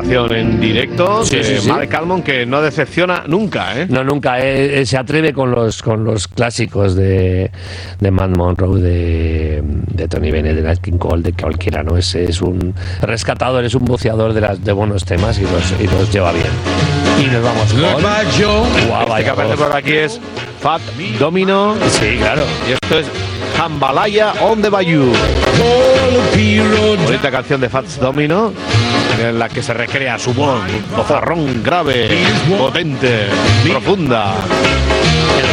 grabación en directo Sí, de sí, sí. Mark Almond, que no decepciona nunca, ¿eh? No, nunca. Se atreve con los clásicos de Matt Monroe, de Tony Bennett, de Nat King Cole, de cualquiera, ¿no? Es un rescatador, es un boceador de buenos temas y los lleva bien. Y nos vamos con... Guau, Este que aparece por aquí es Fat Domino. Sí, claro. Y esto es Jambalaya on the Bayou. Bonita canción de Fats Domino, en la que se recrea su voz, vozarrón grave, potente, profunda.